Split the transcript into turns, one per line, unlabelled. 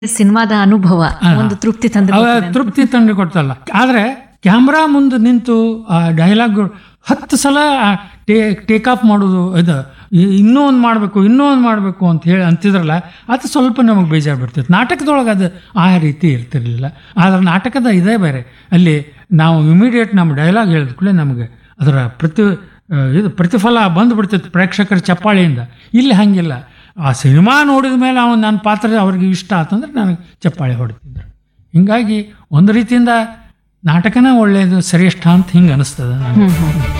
ಸಿನಿಮಾದ ಅನುಭವ ಒಂದು ತೃಪ್ತಿ ತಂದು
ತೃಪ್ತಿ ತಂದು ಕೊಡ್ತಲ್ಲ. ಆದರೆ ಕ್ಯಾಮ್ರಾ ಮುಂದೆ ನಿಂತು ಆ ಡೈಲಾಗ್ಗಳು 10 ಸಲ ಟೇಕ್ ಆಫ್ ಮಾಡೋದು, ಇದು ಇನ್ನೂ ಒಂದು ಮಾಡಬೇಕು ಅಂತ ಹೇಳಿ ಅಂತಿದ್ರಲ್ಲ, ಅದು ಸ್ವಲ್ಪ ನಮಗೆ ಬೇಜಾರು ಬರ್ತಿತ್ತು. ನಾಟಕದೊಳಗೆ ಅದು ಆ ರೀತಿ ಇರ್ತಿರ್ಲಿಲ್ಲ. ಆದರೆ ನಾಟಕದ ಇದೇ ಬೇರೆ. ಅಲ್ಲಿ ನಾವು ಇಮಿಡಿಯೇಟ್ ನಮ್ಮ ಡೈಲಾಗ್ ಹೇಳಿದ ಕೂಡಲೇ ನಮಗೆ ಅದರ ಪ್ರತಿಫಲ ಬಂದುಬಿಡ್ತಿತ್ತು ಪ್ರೇಕ್ಷಕರ ಚಪ್ಪಾಳೆಯಿಂದ. ಇಲ್ಲಿ ಹಾಗಿಲ್ಲ. ಆ ಸಿನಿಮಾ ನೋಡಿದ ಮೇಲೆ ನನ್ನ ಪಾತ್ರ ಅವ್ರಿಗೆ ಇಷ್ಟ ಆತಂದ್ರೆ ನನಗೆ ಚಪ್ಪಾಳೆ ಹೊಡ್ತಿದ್ರು. ಹೀಗಾಗಿ ಒಂದು ರೀತಿಯಿಂದ ನಾಟಕನೇ ಒಳ್ಳೆಯದು, ಶ್ರೇಷ್ಠ ಅಂತ ಹಿಂಗೆ ಅನಿಸ್ತದೆ ನನಗೆ.